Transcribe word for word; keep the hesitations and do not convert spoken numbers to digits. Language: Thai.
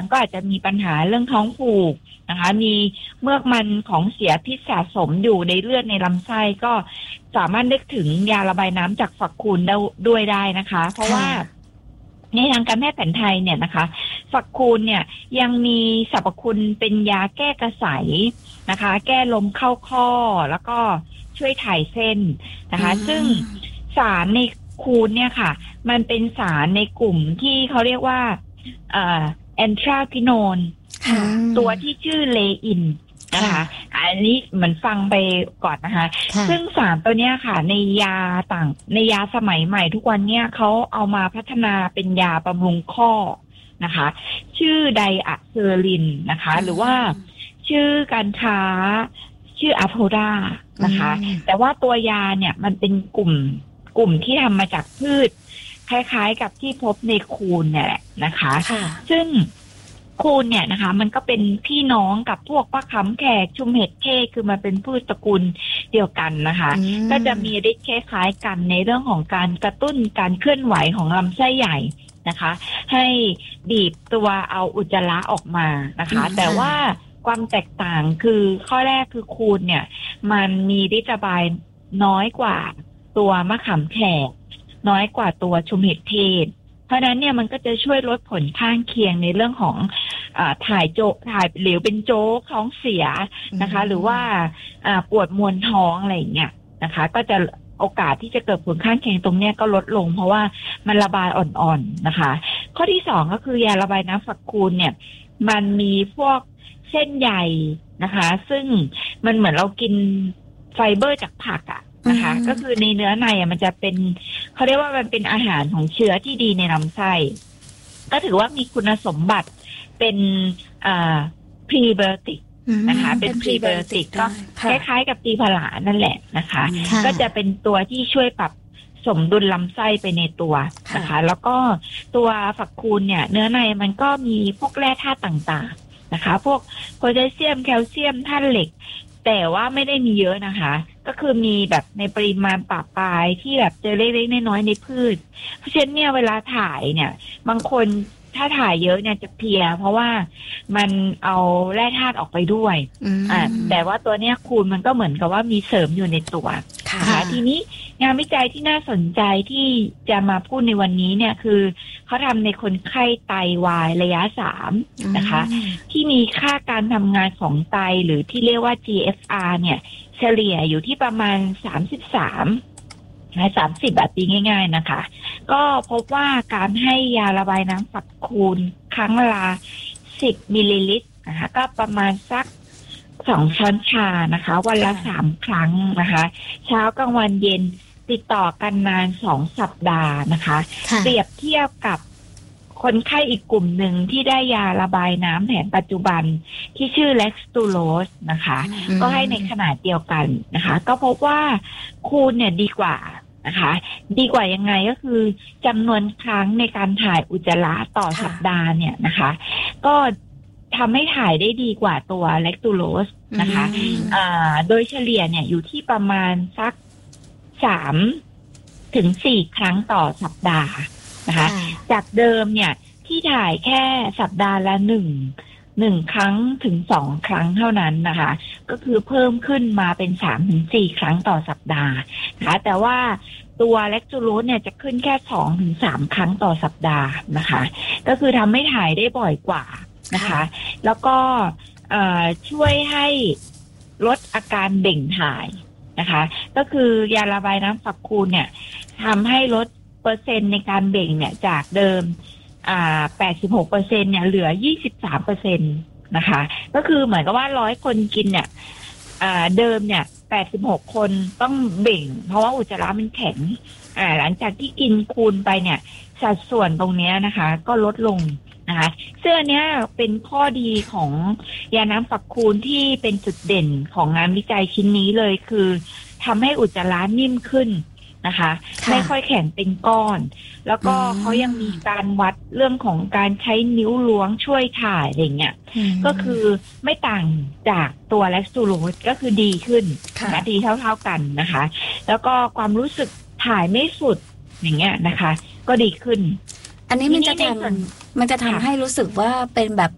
ก็อาจจะมีปัญหาเรื่องท้องผูกนะคะมีเมือกมันของเสียพิษสะสมอยู่ในเลือดในลำไส้ก็สามารถนึกถึงยาระบายน้ำจากฝักคูณด้วยได้นะคะเพราะว่าในทางการแพทย์แผนไทยเนี่ยนะคะฝักคูณเนี่ยยังมีสรรพคุณเป็นยาแก้กระสายนะคะแก้ลมเข้าข้อแล้วก็ช่วยถ่ายเส้นนะคะซึ่งสารในคูณเนี่ยค่ะมันเป็นสารในกลุ่มที่เขาเรียกว่าเอ่อแอนทราพิโนนตัวที่ชื่อเลอินนะคะอันนี้เหมือนฟังไปก่อนนะคะซึ่งสารตัวเนี้ยค่ะในยาต่างในยาสมัยใหม่ทุกวันเนี้ยเขาเอามาพัฒนาเป็นยาบำรุงข้อนะคะชื่อไดอะเซอรินนะคะหรือว่าชื่อการค้าชื่ออะโพดานะคะแต่ว่าตัวยาเนี่ยมันเป็นกลุ่มกลุ่มที่ทำมาจากพืชคล้ายๆกับที่พบในคูนเนี่ยแหละนะคะซึ่งคูนเนี่ยนะคะมันก็เป็นพี่น้องกับพวกมะขามแขกชุมเห็ดเทศคือมันเป็นพืชตระกูลเดียวกันนะคะก็จะมีฤทธิ์คล้ายๆกันในเรื่องของการกระตุ้นการเคลื่อนไหวของลำไส้ใหญ่นะคะให้บีบตัวเอาอุจจาระออกมานะคะแต่ว่าความแตกต่างคือข้อแรกคือคูนเนี่ยมันมีฤทธิ์ระบายน้อยกว่าตัวมะขามแขกน้อยกว่าตัวชุมเห็ดเทศเพราะนั้นเนี่ยมันก็จะช่วยลดผลข้างเคียงในเรื่องของอ่าถ่ายโจถ่ายเหลวเป็นโจ๊กท้องเสียนะคะหรือว่าอ่าปวดมวนท้องอะไรอย่างเงี้ยนะคะก็จะโอกาสที่จะเกิดผลข้างเคียงตรงเนี้ยก็ลดลงเพราะว่ามันระบายอ่อนๆนะคะข้อที่สองก็คือยาระบายน้ำฝักคูณเนี่ยมันมีพวกเส้นใยนะคะซึ่งมันเหมือนเรากินไฟเบอร์จากผักอะนะคะก็คือในเนื้อในอ่ะมันจะเป็นเขาเรียกว่ามันเป็นอาหารของเชื้อที่ดีในลำไส้ก็ถือว่ามีคุณสมบัติเป็นอ่าพรีไบโอติกนะคะเป็นพรีไบโอติกก็คล้ายๆกับตีผลานั่นแหละนะคะก็จะเป็นตัวที่ช่วยปรับสมดุลลำไส้ไปในตัวนะคะแล้วก็ตัวฝักคูณเนี่ยเนื้อในมันก็มีพวกแร่ธาตุต่างๆนะคะพวกโพแทสเซียมแคลเซียมธาตุเหล็กแต่ว่าไม่ได้มีเยอะนะคะก็คือมีแบบในปริมาณปะปายที่แบบเจอเล็กๆน้อยๆในพืชเพราะฉะนั้นเนี่ยเวลาถ่ายเนี่ยบางคนถ้าถ่ายเยอะเนี่ยจะเพลียเพราะว่ามันเอาแร่ธาตุออกไปด้วยอ่าแต่ว่าตัวเนี้ยคูณมันก็เหมือนกับว่ามีเสริมอยู่ในตัวค่ะทีนี้งานวิจัยที่น่าสนใจที่จะมาพูดในวันนี้เนี่ยคือเขาทำในคนไข้ไตวายระยะสามนะคะที่มีค่าการทำงานของไตหรือที่เรียกว่า จี เอฟ อาร์ เนี่ยเฉลี่ยอยู่ที่ประมาณสามสิบสามนะสามสิบแบบตีง่ายๆนะคะก็พบว่าการให้ยาระบายน้ำฝักคูณครั้งละสิบมิลลิลิตรนะคะก็ประมาณสักสองช้อนชานะคะวันละสามครั้งนะคะเช้ากลางวันเย็นติดต่อกันนานสองสัปดาห์นะคะเปรียบเทียบกับคนไข้อีกกลุ่มหนึ่งที่ได้ยาระบายน้ำแผนปัจจุบันที่ชื่อเล็กสตูโลสนะคะก็ให้ในขนาดเดียวกันนะคะก็พบว่าคูณเนี่ยดีกว่านะคะดีกว่ายังไงก็คือจำนวนครั้งในการถ่ายอุจจาระต่อสัปดาห์เนี่ยนะคะก็ทำให้ถ่ายได้ดีกว่าตัวเล็กตูโลสนะคะอ่าโดยเฉลี่ยเนี่ยอยู่ที่ประมาณสักสามถึงสี่ครั้งต่อสัปดาห์นะคะจากเดิมเนี่ยที่ถ่ายแค่สัปดาห์ละหนึ่งหนึ่งครั้งถึงสองครั้งเท่านั้นนะคะก็คือเพิ่มขึ้นมาเป็นสามถึงสี่ครั้งต่อสัปดาห์นะคะแต่ว่าตัวเล็กจูโรสเนี่ยจะขึ้นแค่สองถึงสามครั้งต่อสัปดาห์นะคะก็คือทำให้ถ่ายได้บ่อยกว่านะคะแล้วก็ช่วยให้ลดอาการเบ่งถ่ายนะคะก็คือยาระบายน้ำฝักคูณเนี่ยทำให้ลดเปอร์เซ็นต์ในการเบ่งเนี่ยจากเดิมอ่า แปดสิบหกเปอร์เซ็นต์ เนี่ยเหลือ ยี่สิบสามเปอร์เซ็นต์ นะคะก็คือเหมือนกับว่าร้อยคนกินเนี่ยอ่าเดิมเนี่ยแปดสิบหกคนต้องเบ่งเพราะว่าอุจจาระมันแข็งอ่าหลังจากที่กินคูณไปเนี่ยสัดส่วนตรงเนี้ยนะคะก็ลดลงนะคะซึ่งอันเนี้ยเป็นข้อดีของยาน้ำฝักคูณที่เป็นจุดเด่นของงานวิจัยชิ้นนี้เลยคือทำให้อุจจาระนิ่มขึ้นนะคะไม่ค่อยแข็งเป็นก้อนแล้วก็เขายังมีการวัดเรื่องของการใช้นิ้วล้วงช่วยถ่ายอะไรเงี้ยก็คือไม่ต่างจากตัวเล็กซูโรสก็คือดีขึ้นนะดีเท่าๆกันนะคะแล้วก็ความรู้สึกถ่ายไม่สุดอย่างเงี้ยนะคะก็ดีขึ้นอันนี้มันจะทำมันจะทำให้รู้สึกว่าเป็นแบบ